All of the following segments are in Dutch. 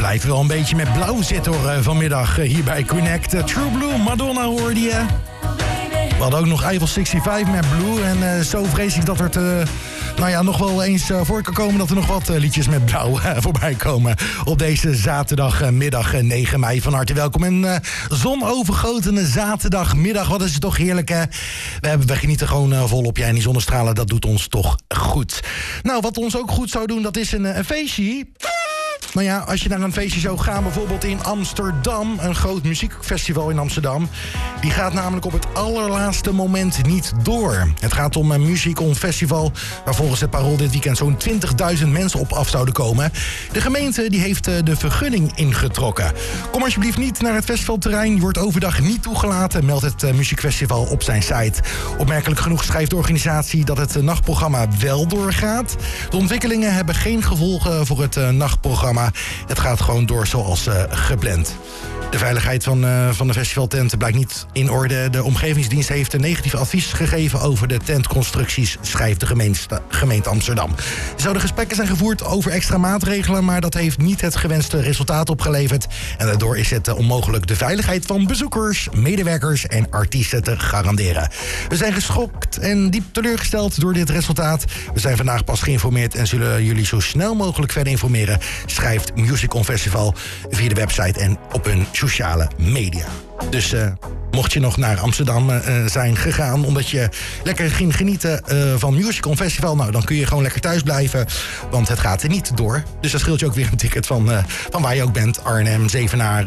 blijven wel een beetje met blauw zitten hoor, vanmiddag hier bij Connect. True Blue, Madonna hoorde je. We hadden ook nog Eiffel 65 met Blue. En zo vrees ik dat het nog wel eens voor kan komen dat er nog wat liedjes met blauw voorbij komen. Op deze zaterdagmiddag 9 mei. Van harte welkom. En zonovergotene zaterdagmiddag. Wat is het toch heerlijk hè? We genieten gewoon volop. En die zonnestralen, dat doet ons toch goed. Nou, wat ons ook goed zou doen, dat is een feestje. Nou ja, als je naar een feestje zou gaan, bijvoorbeeld in Amsterdam, een groot muziekfestival in Amsterdam, die gaat namelijk op het allerlaatste moment niet door. Het gaat om een Music On Festival, waar volgens het Parool dit weekend zo'n 20.000 mensen op af zouden komen. De gemeente die heeft de vergunning ingetrokken. Kom alsjeblieft niet naar het festivalterrein, je wordt overdag niet toegelaten, meldt het muziekfestival op zijn site. Opmerkelijk genoeg schrijft de organisatie dat het nachtprogramma wel doorgaat. De ontwikkelingen hebben geen gevolgen voor het nachtprogramma. Het gaat gewoon door zoals gepland. De veiligheid van de festivaltent blijkt niet in orde. De omgevingsdienst heeft een negatief advies gegeven over de tentconstructies, schrijft de gemeente Amsterdam. Er zouden gesprekken zijn gevoerd over extra maatregelen, maar dat heeft niet het gewenste resultaat opgeleverd. En daardoor is het onmogelijk de veiligheid van bezoekers, medewerkers en artiesten te garanderen. We zijn geschokt en diep teleurgesteld door dit resultaat. We zijn vandaag pas geïnformeerd en zullen jullie zo snel mogelijk verder informeren, schrijft Music On Festival via de website en op hun sociale media. Dus mocht je nog naar Amsterdam zijn gegaan omdat je lekker ging genieten van Music On Festival, nou dan kun je gewoon lekker thuis blijven, want het gaat er niet door. Dus dat scheelt je ook weer een ticket van waar je ook bent. Arnhem, Zevenaar,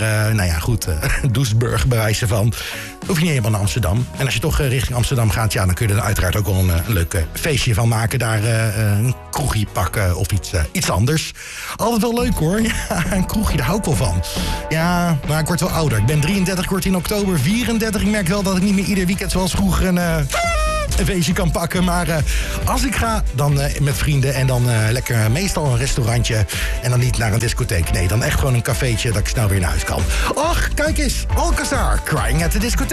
Doesburg bij wijze van. Hoef je niet helemaal naar Amsterdam. En als je toch richting Amsterdam gaat, ja, dan kun je er uiteraard ook wel een leuk feestje van maken. Daar een kroegje pakken of iets anders. Altijd wel leuk hoor. Ja, een kroegje, daar hou ik wel van. Ja, maar ik word wel ouder. Ik ben 33, ik word in oktober 34. Ik merk wel dat ik niet meer ieder weekend zoals vroeger een feestje kan pakken. Maar als ik ga, dan met vrienden en dan lekker meestal een restaurantje. En dan niet naar een discotheek. Nee, dan echt gewoon een cafeetje dat ik snel weer naar huis kan. Och, kijk eens, Alcazar, Crying at the Discotheek.